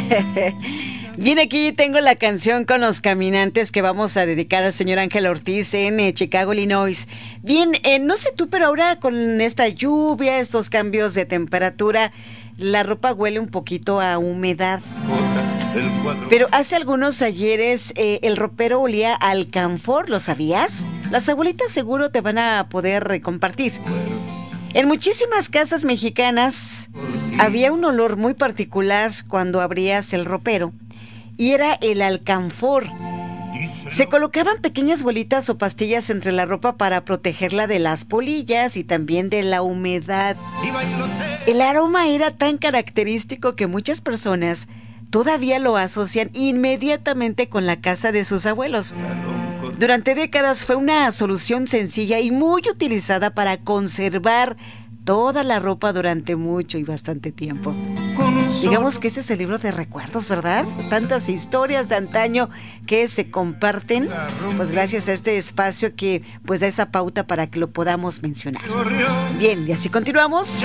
Bien, aquí tengo la canción con los caminantes que vamos a dedicar al señor Ángel Ortiz en Chicago, Illinois. Bien, no sé tú, pero ahora con esta lluvia, estos cambios de temperatura, la ropa huele un poquito a humedad. Pero hace algunos ayeres el ropero olía a alcanfor, ¿lo sabías? Las abuelitas seguro te van a poder compartir. En muchísimas casas mexicanas había un olor muy particular cuando abrías el ropero y era el alcanfor. Se colocaban pequeñas bolitas o pastillas entre la ropa para protegerla de las polillas y también de la humedad. El aroma era tan característico que muchas personas todavía lo asocian inmediatamente con la casa de sus abuelos. Durante décadas fue una solución sencilla y muy utilizada para conservar toda la ropa durante mucho y bastante tiempo. Digamos que ese es el libro de recuerdos, ¿verdad? Tantas historias de antaño que se comparten, pues gracias a este espacio que pues da esa pauta para que lo podamos mencionar. Bien, y así continuamos.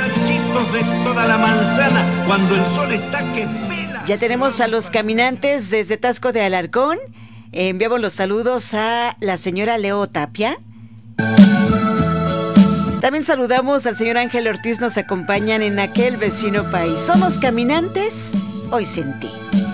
Ya tenemos a los caminantes desde Taxco de Alarcón. Enviamos los saludos a la señora Leo Tapia. También saludamos al señor Ángel Ortiz, nos acompañan en aquel vecino país. Somos caminantes, hoy sentí.